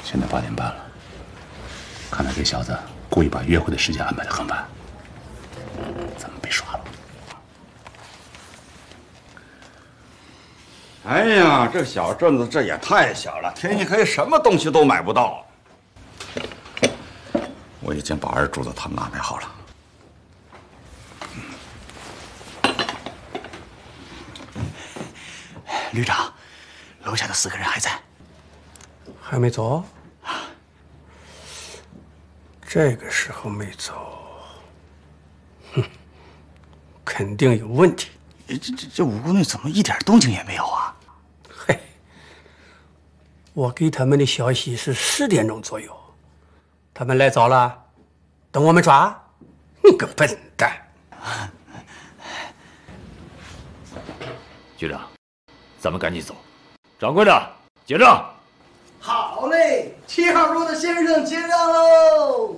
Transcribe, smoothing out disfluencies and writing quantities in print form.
现在8点半了，看来这小子故意把约会的时间安排得很晚，咱们被耍了。 哎呀，这小镇子这也太小了，天一黑什么东西都买不到。我已经把二柱子他们安排好了。 旅长，楼下的4个人还在？ 还没走？这个时候没走，哼，肯定有问题。 这五姑娘怎么一点动静也没有啊？ 嘿，我给他们的消息是10点钟左右，他们来早了，等我们抓？你个笨蛋！ 局长，咱们赶紧走。掌柜的，结账。 好嘞，7号桌的先生结账了。